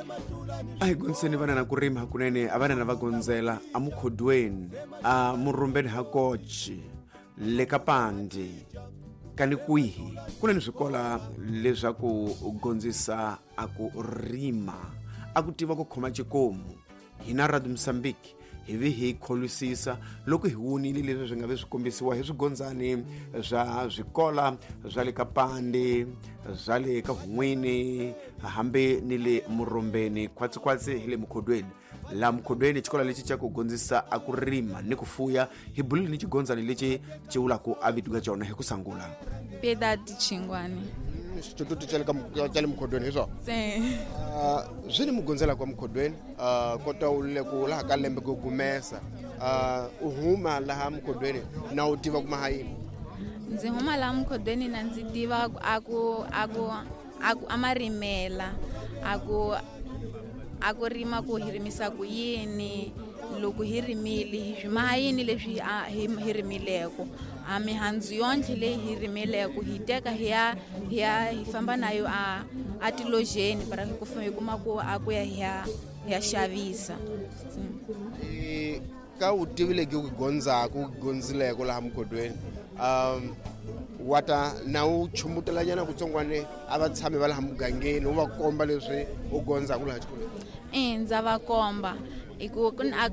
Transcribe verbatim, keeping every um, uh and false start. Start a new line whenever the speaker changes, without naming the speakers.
Ai gontseni vana na ku rima hakunene a vana na va gondzela a mukhodweni a murhumbeni hakochi le ka pandi kani kwihi ku na ni swikola leswaku gondzisa a ku rima a ku tiva ku khoma xikomu hina Radio Mozambique hi vi hi kholusisa loko hi wunile leswi swi nga ve swi kombisiwa hi swigondzani swa swikola swa le ka pandi swa le ka hun'wini hambi ni le murhumbeni khwatsikhwatsi hi le mukhodweni la mukhodweni xikola lexi xa ku gondzisa a ku rima ni ku fuya hi bulile ni xigondzani lexi xi vulaku a vitiwa xona hi ku sangula
Piedad Chingwani.
Xitutu xa le ka xa le mukhodweni hi swona
Se.
Ah, zwini mugondzela kwa mukhodweni ah kota u le ku laha ka lembe ku gumesa ah u huma laha mukhodweni na u tiva ku mahayini
Ndzi huma la mukhodweni na ndzi tiva aku aku aku amarimela aku aku rima ku hirimisa ku yini loko hi rimile hi mahayini leswi a hi rimileko a mihandzu yonke leyi hi rimeleko hi teka hi ya hi ya hi famba nayo a a tilojeni para ku famba kuma ku a ku ya hi ya hi ya xavisa
Eh, ka u tivile ke ku gonza ku gonzileko laha mukhodweni um wata na u chumutelanyana kutsongwane a va tshami va laha mugangeni u va komba leswi u gonza ku laha xikolweni
eh ndza va komba iku kun